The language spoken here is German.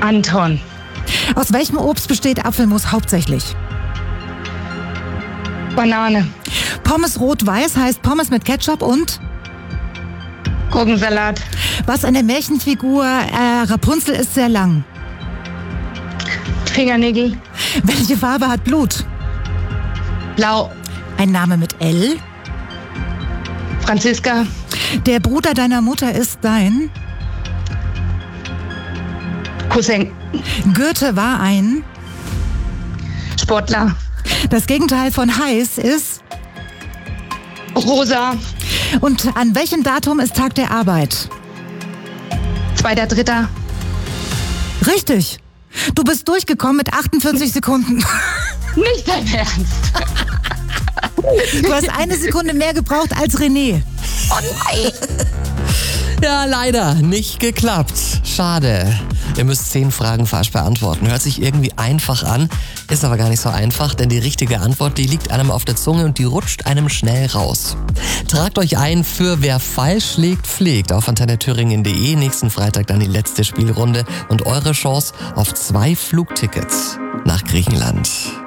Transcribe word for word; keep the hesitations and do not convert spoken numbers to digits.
Anton. Aus welchem Obst besteht Apfelmus hauptsächlich? Banane. Pommes rot-weiß heißt Pommes mit Ketchup und? Gurkensalat. Was an der Märchenfigur äh, Rapunzel ist sehr lang? Fingernägel. Welche Farbe hat Blut? Blau. Ein Name mit L? Franziska. Der Bruder deiner Mutter ist dein? Cousin. Goethe war ein? Sportler. Das Gegenteil von heiß ist? Rosa. Und an welchem Datum ist Tag der Arbeit? Zweiter, dritter. Richtig. Du bist durchgekommen mit achtundvierzig Sekunden. Nicht dein Ernst. Du hast eine Sekunde mehr gebraucht als René. Oh nein. Ja, leider nicht geklappt. Schade. Ihr müsst zehn Fragen falsch beantworten. Hört sich irgendwie einfach an, ist aber gar nicht so einfach, denn die richtige Antwort, die liegt einem auf der Zunge und die rutscht einem schnell raus. Tragt euch ein für Wer falsch liegt, fliegt auf antenne thüringen punkt de. Nächsten Freitag dann die letzte Spielrunde und eure Chance auf zwei Flugtickets nach Griechenland.